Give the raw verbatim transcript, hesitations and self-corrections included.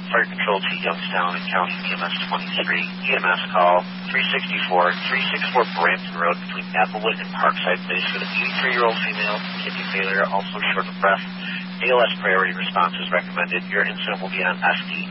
Fire Control to Youngstown and County E M S twenty-three. E M S call three sixty-four, three sixty-four Brampton Road between Applewood and Parkside Place for the eighty-three-year-old female. Kidney failure, also short of breath. A L S priority response is recommended. Your incident will be on S D